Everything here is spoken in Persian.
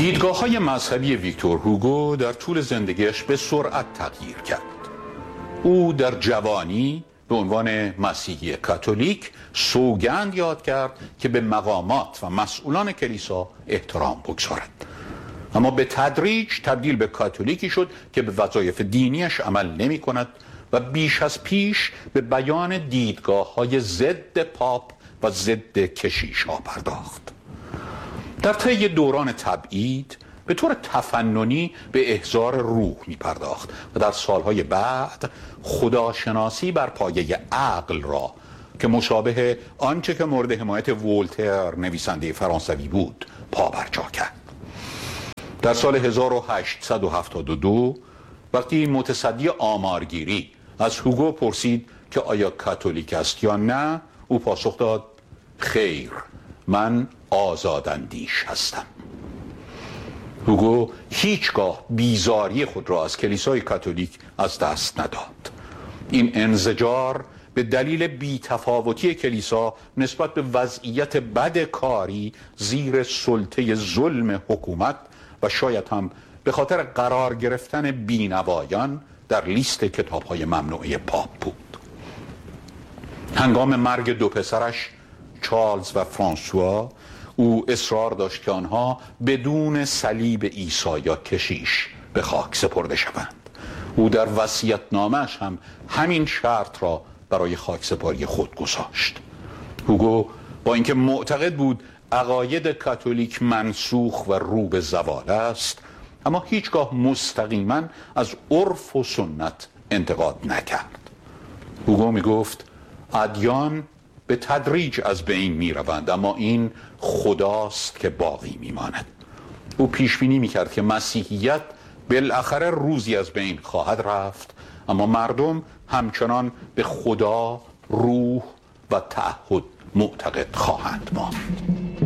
دیدگاه‌های مذهبی ویکتور هوگو در طول زندگیش به سرعت تغییر کرد. او در جوانی به عنوان مسیحی کاتولیک سوگند یاد کرد که به مقامات و مسئولان کلیسا احترام بگذارد، اما به تدریج تبدیل به کاتولیکی شد که به وظایف دینیش عمل نمی کند و بیش از پیش به بیان دیدگاه‌های ضد پاپ و ضد کشیش ها پرداخت. در طی دوران تبعید به طور تفننی به احضار روح می پرداخت و در سالهای بعد خداشناسی بر پایه عقل را که مشابه آنچه که مورد حمایت ولتر نویسنده فرانسوی بود پا برجا کرد. در سال 1872 وقتی متصدی آمارگیری از هوگو پرسید که آیا کاتولیک است یا نه، او پاسخ داد خیر، من آزاداندیش هستم. هوگو هیچگاه بیزاری خود را از کلیسای کاتولیک از دست نداد. این انزجار به دلیل بی‌تفاوتی کلیسا نسبت به وضعیت بد کاری زیر سلطه ظلم حکومت و شاید هم به خاطر قرار گرفتن بینوایان در لیست کتاب‌های ممنوعه پاپ بود. هنگام مرگ دو پسرش چارلز و فرانسوا، او اصرار داشت که آنها بدون صلیب عیسی یا کشیش به خاک سپرده شوند. او در وصیت‌نامه‌اش هم همین شرط را برای خاکسپاری خود گذاشت. هوگو با اینکه معتقد بود عقاید کاتولیک منسوخ و رو به زوال است، اما هیچگاه مستقیما از عرف و سنت انتقاد نکرد. هوگو می گفت ادیان به تدریج از بین می روند، اما این خداست که باقی می ماند. او پیش بینی می کرد که مسیحیت بالاخره روزی از بین خواهد رفت، اما مردم همچنان به خدا، روح و تعهد معتقد خواهند ماند.